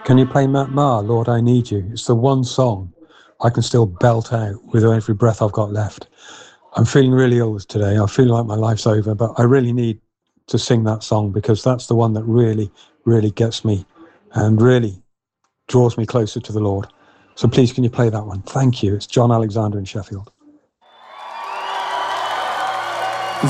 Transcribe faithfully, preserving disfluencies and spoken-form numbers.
Can you play Matt Maher, Lord, I Need You? It's the one song I can still belt out with every breath I've got left. I'm feeling really ill today. I feel like my life's over, but I really need to sing that song because that's the one that really, really gets me and really draws me closer to the Lord. So please, can you play that one? Thank you. It's John Alexander in Sheffield.